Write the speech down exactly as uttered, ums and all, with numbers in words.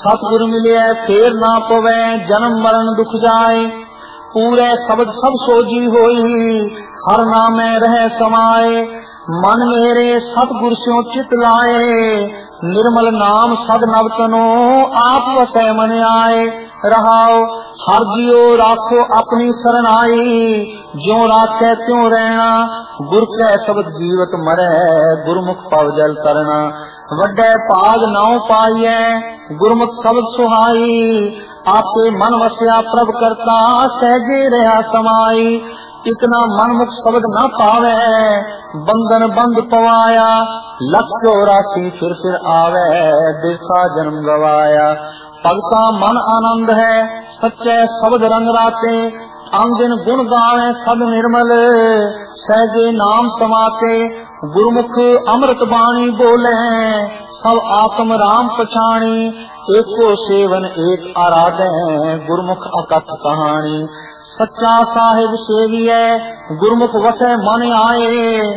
सतगुरु मिले फेर ना पवै जन्म मरण दुख जाए। पूरे शब्द सब सोजी होई हर नामै रह समाए। मन मेरे सतगुर स्यों चित लाए निर्मल नाम सद नवतनो आप वसै मन आए। रहाओ हर जियो राखो अपनी सरनाई ज्यों राखे त्यों रहना गुर कै शब्द जीवत मरै गुरमुख पव जल करना। वड्डे भाग नाउ पाइयै गुरमुख शब्द सुहाई आपे मन वस्या प्रभ करता सहजे रहा समाई। इतना मनमुख शब्द न पावे बंधन बंद पवाया लख चौरासी फिर फिर आवे दिखा जन्म गवाया। भगता मन आनंद है सच्चे शब्द रंग राते अंदिन गुण गावे सद निर्मल सहजे नाम समाते। गुरमुख अमृत बाणी बोले सब आत्म राम पछाणी एको सेवन एक आराधे गुरमुख अकथ कहानी। सच्चा साहिब सेविए गुरमुख वसै मन आए